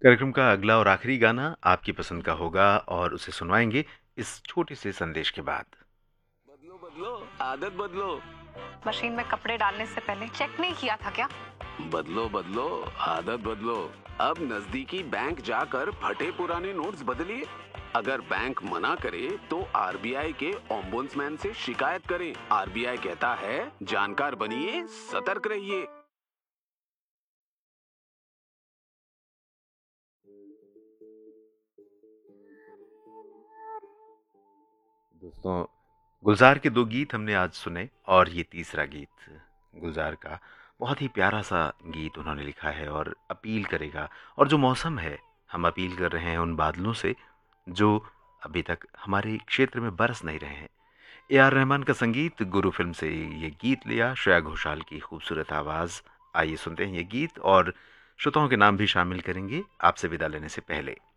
कार्यक्रम का अगला और आखिरी गाना आपकी पसंद का होगा और उसे सुनवाएंगे इस छोटे से संदेश के बाद। बदलो बदलो, आदत बदलो। मशीन में कपड़े डालने से पहले चेक नहीं किया था क्या? बदलो बदलो, आदत बदलो। अब नजदीकी बैंक जाकर फटे पुराने नोट्स बदलिए। अगर बैंक मना करे तो आरबीआई के ओम्बुड्समैन से शिकायत करें। आरबीआई कहता है, जानकार बनिए, सतर्क रहिए। दोस्तों, गुलजार के 2 गीत हमने आज सुने और ये तीसरा गीत गुलजार का बहुत ही प्यारा-सा गीत उन्होंने लिखा है और अपील करेगा। और जो मौसम है, हम अपील कर रहे हैं उन बादलों से जो अभी तक हमारे क्षेत्र में बरस नहीं रहे हैं। ए आर रहमान का संगीत, गुरु फ़िल्म से ये गीत लिया, श्रेया घोषाल की खूबसूरत आवाज़। आइए सुनते हैं ये गीत और श्रोताओं के नाम भी शामिल करेंगे आपसे विदा लेने से पहले।